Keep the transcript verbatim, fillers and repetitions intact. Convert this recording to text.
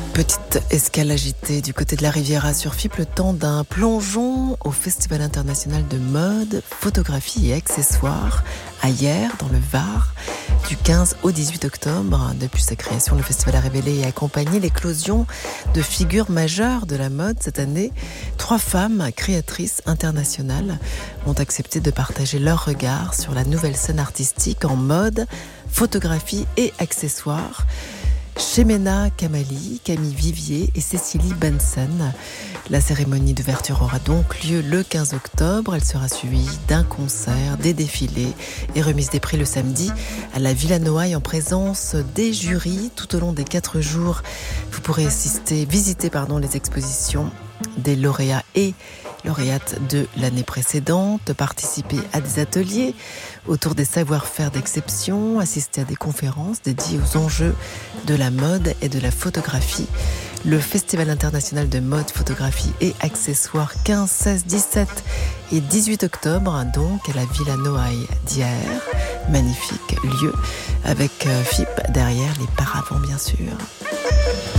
Petite escale agitée du côté de la Riviera sur F I P, le temps d'un plongeon au Festival international de mode, photographie et accessoires à Hyères, dans le Var, du quinze au dix-huit octobre. Depuis sa création, le festival a révélé et accompagné l'éclosion de figures majeures de la mode cette année. Trois femmes créatrices internationales ont accepté de partager leur regard sur la nouvelle scène artistique en mode, photographie et accessoires. Chemena Kamali, Camille Vivier et Cécilie Benson. La cérémonie d'ouverture aura donc lieu le quinze octobre. Elle sera suivie d'un concert, des défilés et remise des prix le samedi à la Villa Noailles en présence des jurys. Tout au long des quatre jours, vous pourrez assister, visiter pardon, les expositions des lauréats et lauréates de l'année précédente, participer à des ateliers autour des savoir-faire d'exception, assister à des conférences dédiées aux enjeux de la mode et de la photographie. Le Festival international de mode, photographie et accessoires quinze, seize, dix-sept et dix-huit octobre, donc à la Villa Noailles d'Hyères. Magnifique lieu avec F I P derrière les paravents bien sûr.